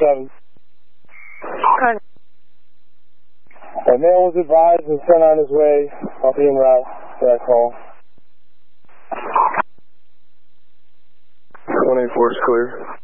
7. Con. A male was advised and sent on his way. I'll be en route for that call. 184 is clear.